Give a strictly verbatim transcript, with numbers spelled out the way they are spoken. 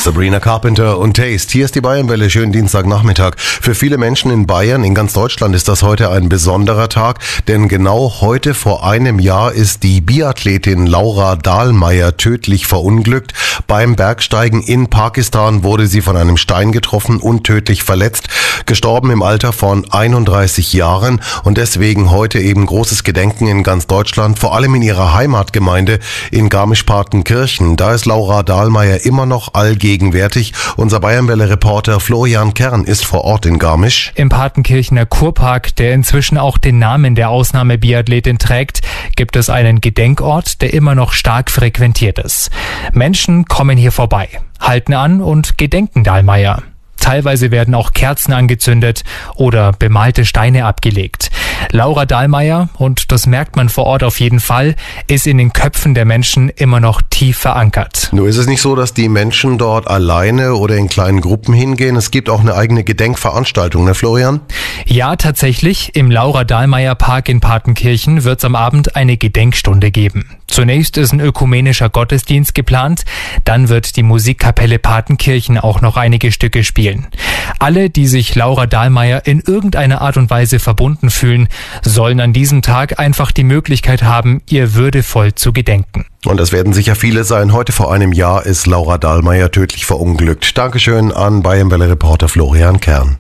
Sabrina Carpenter und Taste. Hier ist die Bayernwelle. Schönen Dienstagnachmittag. Für viele Menschen in Bayern, in ganz Deutschland ist das heute ein besonderer Tag, denn genau heute vor einem Jahr ist die Biathletin Laura Dahlmeier tödlich verunglückt. Beim Bergsteigen in Pakistan wurde sie von einem Stein getroffen und tödlich verletzt. Gestorben im Alter von einunddreißig Jahren und deswegen heute eben großes Gedenken in ganz Deutschland, vor allem in ihrer Heimatgemeinde in Garmisch-Partenkirchen. Da ist Laura Dahlmeier immer noch allgegenwärtig. Unser Bayernwelle-Reporter Florian Kern ist vor Ort in Garmisch. Im Partenkirchener Kurpark, der inzwischen auch den Namen der Ausnahmebiathletin trägt, gibt es einen Gedenkort, der immer noch stark frequentiert ist. Menschen kommen hier vorbei, halten an und gedenken Dahlmeier. Teilweise werden auch Kerzen angezündet oder bemalte Steine abgelegt. Laura Dahlmeier, und das merkt man vor Ort auf jeden Fall, ist in den Köpfen der Menschen immer noch tief verankert. Nur ist es nicht so, dass die Menschen dort alleine oder in kleinen Gruppen hingehen. Es gibt auch eine eigene Gedenkveranstaltung, ne Florian? Ja, tatsächlich. Im Laura-Dahlmeier-Park in Partenkirchen wird es am Abend eine Gedenkstunde geben. Zunächst ist ein ökumenischer Gottesdienst geplant, dann wird die Musikkapelle Partenkirchen auch noch einige Stücke spielen. Alle, die sich Laura Dahlmeier in irgendeiner Art und Weise verbunden fühlen, sollen an diesem Tag einfach die Möglichkeit haben, ihr würdevoll zu gedenken. Und das werden sicher viele sein. Heute vor einem Jahr ist Laura Dahlmeier tödlich verunglückt. Dankeschön an Bayernwelle-Reporter Florian Kern.